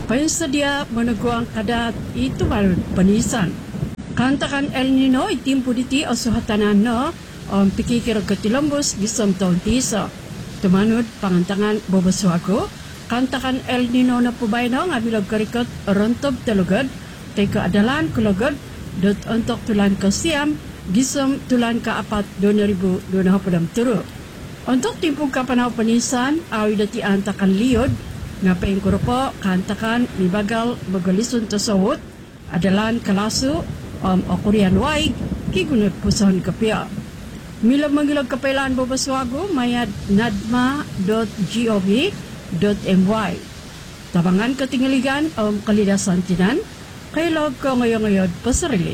Payon sa dia managuang kadat ito mal panisan. Kantakan El Nino itimpo diti o suhatanan no pikikirag katilombos gisam taon tisa. Tumanod pangantangan bobaswago. Kantakan El Nino na pubay no nga bilag karikot rontob talugad. Tay kaadalan kulagad dot ontok tulan ka siyam gisam tulan ka apat 2,200 turo. Ontok timpong kapanaw panisan awi dati antakan liod nga paingkuro po kantakan libagal bagalisun to sahot adalan kalaso o Korean waig kigunot puson kapya. Milag mangilag kapailan babaswago mayad nadma.gov.my tabangan katingaligan kalidasan tinan kailog ko ngayon pasarili.